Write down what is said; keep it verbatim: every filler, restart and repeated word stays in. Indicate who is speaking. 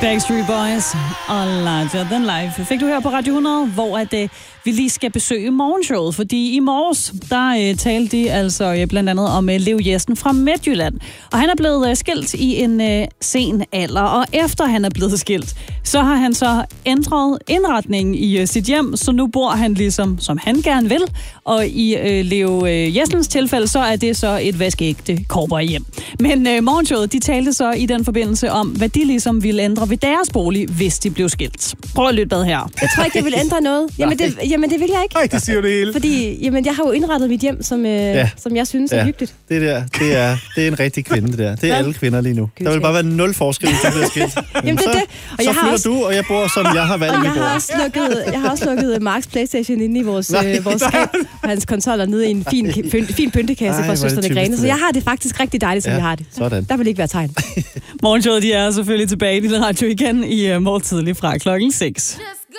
Speaker 1: Backstreet Boys og Larger Than Life fik du her på Radio hundrede, hvor at, øh, vi lige skal besøge morgenshowet, fordi i morges, der øh, talte de altså øh, blandt andet om øh, Leo Jessen fra Midtjylland, og han er blevet øh, skilt i en øh, sen alder, og efter han er blevet skilt, så har han så ændret indretningen i øh, sit hjem, så nu bor han ligesom, som han gerne vil, og i øh, Leo øh, Jessens tilfælde, så er det så et vaskeægte hjem. Men øh, morgenshowet, de talte så i den forbindelse om, hvad de ligesom ville ændre ved deres bolig, hvis de blev skilt. Prøv at lytte med her.
Speaker 2: Jeg tror ikke, jeg vil ændre noget. Jamen det, jamen, det vil jeg ikke.
Speaker 3: Nej, det siger du det hele.
Speaker 2: Fordi jamen, jeg har jo indrettet mit hjem, som, øh, ja. som jeg synes er ja. hyggeligt.
Speaker 3: Det der, det er, det er en rigtig kvinde, det der. Det er ja. alle kvinder lige nu. Der vil bare være nul forskel, hvis du bliver skilt.
Speaker 2: Jamen, det er det. Og
Speaker 3: så
Speaker 2: jeg
Speaker 3: flytter
Speaker 2: også...
Speaker 3: du, og jeg bor, som jeg har valgt,
Speaker 2: og
Speaker 3: vi
Speaker 2: jeg
Speaker 3: bor.
Speaker 2: har også lukket, jeg har også lukket Marks PlayStation inde i vores, øh, vores skab, og hans konsoller nede i en fin, fin, fin pyntekasse fra Søstrene Grene. Så jeg har det faktisk rigtig dejligt, som ja, jeg har det.
Speaker 3: Sådan.
Speaker 2: Der vil ikke være tegn.
Speaker 1: Morgenshowet, de er selvfølgelig tilbage i din radio igen i uh, morgen tidlig fra klokken seks.